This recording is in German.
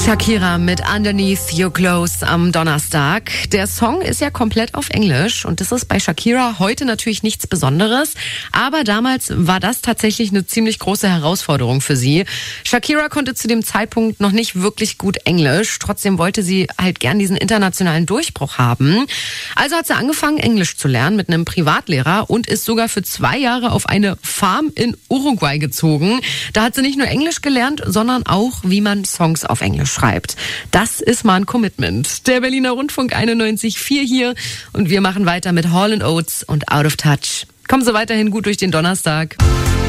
Shakira mit Underneath Your Clothes am Donnerstag. Der Song ist ja komplett auf Englisch und das ist bei Shakira heute natürlich nichts Besonderes. Aber damals war das tatsächlich eine ziemlich große Herausforderung für sie. Shakira konnte zu dem Zeitpunkt noch nicht wirklich gut Englisch. Trotzdem wollte sie halt gern diesen internationalen Durchbruch haben. Also hat sie angefangen, Englisch zu lernen mit einem Privatlehrer und ist sogar für 2 Jahre auf eine Farm in Uruguay gezogen. Da hat sie nicht nur Englisch gelernt, sondern auch, wie man Songs auf Englisch schreibt. Das ist mal ein Commitment. Der Berliner Rundfunk 91.4 hier und wir machen weiter mit Hall & Oates und Out of Touch. Kommen Sie weiterhin gut durch den Donnerstag.